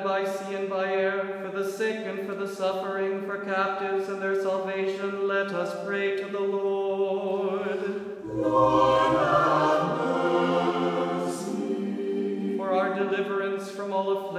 and by sea and by air, for the sick and for the suffering, for captives and their salvation, let us pray to the Lord. Lord, have mercy. For our deliverance from all affliction,